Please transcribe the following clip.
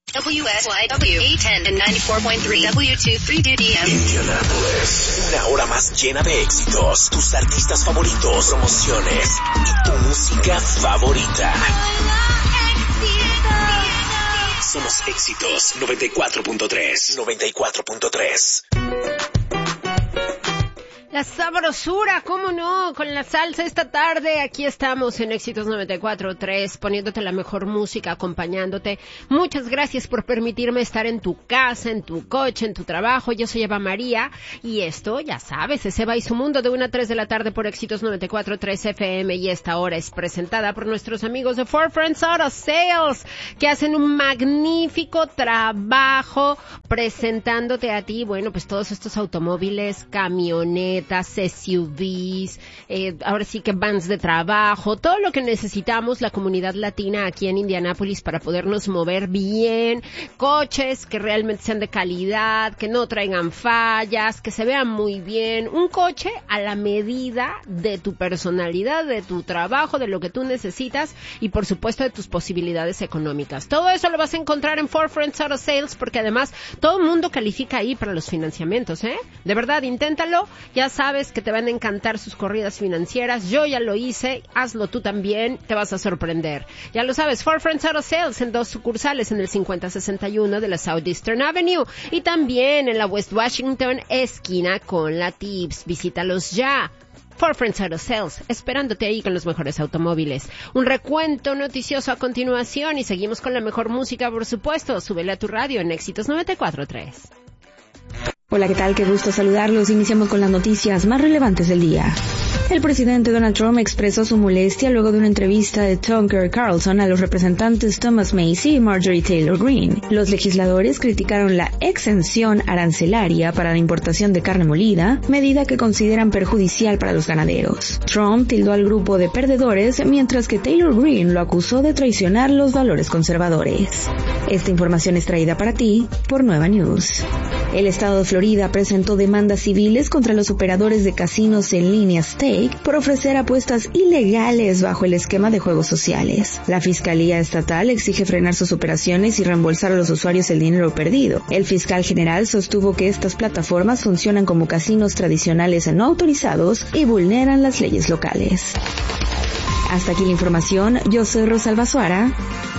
WSYW 810 and 94.3 W23DDM. Indianapolis, una hora más llena de éxitos, tus artistas favoritos, promociones y tu música favorita. Somos Éxitos 94.3. 94.3. La sabrosura, ¿cómo no? Con la salsa esta tarde, aquí estamos en Éxitos 94.3, poniéndote la mejor música, acompañándote. Muchas gracias por permitirme estar en tu casa, en tu coche, en tu trabajo. Yo soy Eva María y esto, ya sabes, es Eva y su mundo de 1 a 3 de la tarde por Éxitos 94.3 FM, y esta hora es presentada por nuestros amigos de Four Friends Auto Sales, que hacen un magnífico trabajo presentándote a ti, bueno, pues todos estos automóviles, camionetas, SUVs, ahora sí que vans de trabajo, todo lo que necesitamos la comunidad latina aquí en Indianápolis para podernos mover bien, coches que realmente sean de calidad, que no traigan fallas, que se vean muy bien, un coche a la medida de tu personalidad, de tu trabajo, de lo que tú necesitas y por supuesto de tus posibilidades económicas. Todo eso lo vas a encontrar en Four Friends Auto Sales, porque además todo el mundo califica ahí para los financiamientos, de verdad, inténtalo. Ya sabes que te van a encantar sus corridas financieras. Yo ya lo hice, hazlo tú también, te vas a sorprender. Ya lo sabes, Four Friends Auto Sales en 2 sucursales, en el 5061 de la Southeastern Avenue y también en la West Washington, esquina con la Tibbs. Visítalos ya. Four Friends Auto Sales, esperándote ahí con los mejores automóviles. Un recuento noticioso a continuación y seguimos con la mejor música, por supuesto. Súbele a tu radio en Éxitos 94.3. Hola, ¿qué tal? Qué gusto saludarlos. Iniciamos con las noticias más relevantes del día. El presidente Donald Trump expresó su molestia luego de una entrevista de Tucker Carlson a los representantes Thomas Massie y Marjorie Taylor Greene. Los legisladores criticaron la exención arancelaria para la importación de carne molida, medida que consideran perjudicial para los ganaderos. Trump tildó al grupo de perdedores, mientras que Taylor Greene lo acusó de traicionar los valores conservadores. Esta información es traída para ti por Nueva News. El estado de Florida presentó demandas civiles contra los operadores de casinos en línea Stake por ofrecer apuestas ilegales bajo el esquema de juegos sociales. La Fiscalía Estatal exige frenar sus operaciones y reembolsar a los usuarios el dinero perdido. El fiscal general sostuvo que estas plataformas funcionan como casinos tradicionales no autorizados y vulneran las leyes locales. Hasta aquí la información. Yo soy Rosalba Suara.